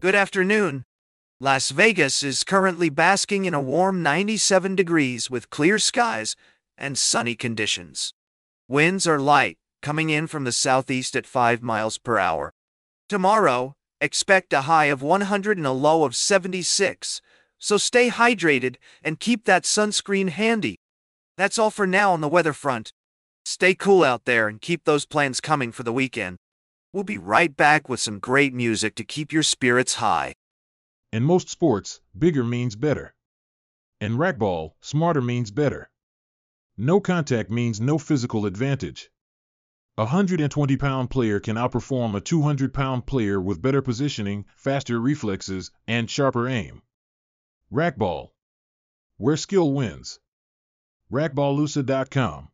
Good afternoon. Las Vegas is currently basking in a warm 97 degrees with clear skies and sunny conditions. Winds are light, coming in from the southeast at 5 miles per hour. Tomorrow, expect a high of 100 and a low of 76, so stay hydrated and keep that sunscreen handy. That's all for now on the weather front. Stay cool out there and keep those plans coming for the weekend. We'll be right back with some great music to keep your spirits high. In most sports, bigger means better. In racquetball, smarter means better. No contact means no physical advantage. A 120-pound player can outperform a 200-pound player with better positioning, faster reflexes, and sharper aim. Racquetball, where skill wins. Racquetballusa.com